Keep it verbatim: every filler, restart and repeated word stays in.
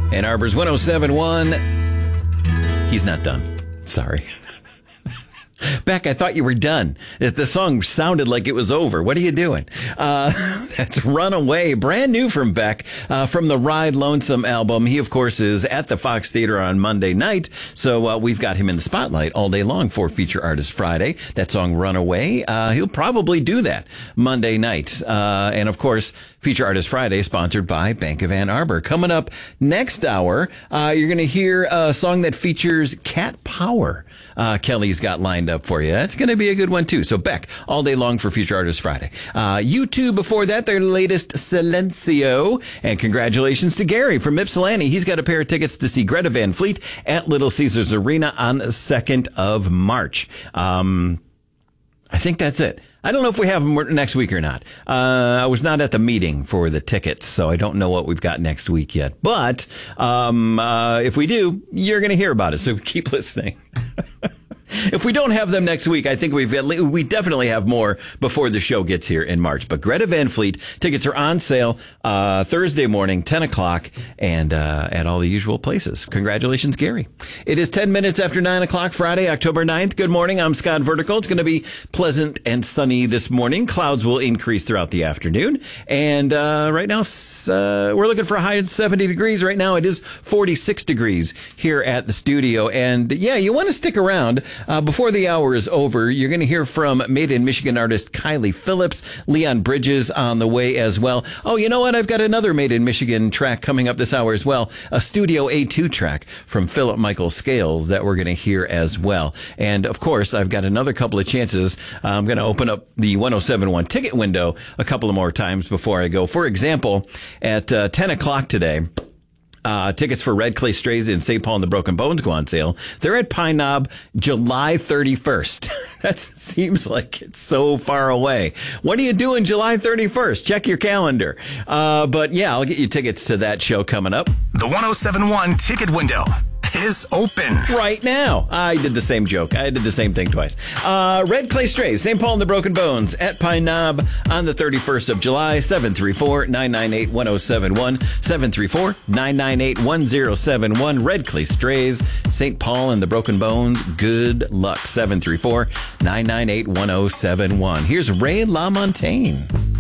Ann Arbor's one oh seven point one. He's not done. Sorry. Beck, I thought you were done. The song sounded like it was over. What are you doing? Uh, that's Runaway, brand new from Beck, uh, from the Ride Lonesome album. He, of course, is at the Fox Theater on Monday night, so uh, we've got him in the spotlight all day long for Feature Artist Friday. That song, Runaway, uh, he'll probably do that Monday night. Uh, and, of course, Feature Artist Friday, sponsored by Bank of Ann Arbor. Coming up next hour, uh, you're going to hear a song that features Cat Power. Uh, Kelly's got lined up for you. That's going to be a good one, too. So, Beck, all day long for Feature Artist Friday. Uh, U two before that, their latest Silencio. And congratulations to Gary from Ypsilanti. He's got a pair of tickets to see Greta Van Fleet at Little Caesars Arena on the second of March. Um, I think that's it. I don't know if we have them next week or not. Uh, I was not at the meeting for the tickets, so I don't know what we've got next week yet. But um, uh, if we do, you're going to hear about it, so keep listening. If we don't have them next week, I think we've we definitely have more before the show gets here in March. But Greta Van Fleet tickets are on sale uh, Thursday morning, ten o'clock, and uh, at all the usual places. Congratulations, Gary. It is ten minutes after nine o'clock, Friday, October ninth. Good morning. I'm Scott Vertical. It's going to be pleasant and sunny this morning. Clouds will increase throughout the afternoon. And uh, right now, uh, we're looking for a high of seventy degrees. Right now, it is forty-six degrees here at the studio. And yeah, you want to stick around. Uh, before the hour is over, you're going to hear from Made in Michigan artist Kylie Phillips, Leon Bridges on the way as well. Oh, you know what? I've got another Made in Michigan track coming up this hour as well. A Studio A two track from Philip Michael Scales that we're going to hear as well. And of course, I've got another couple of chances. Uh, I'm going to open up the one oh seven point one ticket window a couple of more times before I go. For example, at uh, ten o'clock today, Uh, tickets for Red Clay Strays in Saint Paul and the Broken Bones go on sale. They're at Pine Knob July thirty-first. That seems like it's so far away. What are you doing July thirty-first? Check your calendar. Uh, but yeah, I'll get you tickets to that show coming up. The one oh seven point one ticket window is open right now. I did the same joke. I did the same thing twice. Uh, Red Clay Strays, Saint Paul and the Broken Bones at Pine Knob on the thirty-first of July. seven three four, nine nine eight, one oh seven one. seven three four, nine nine eight, one oh seven one. Red Clay Strays, Saint Paul and the Broken Bones. Good luck. seven three four, nine nine eight, one oh seven one. Here's Ray LaMontagne.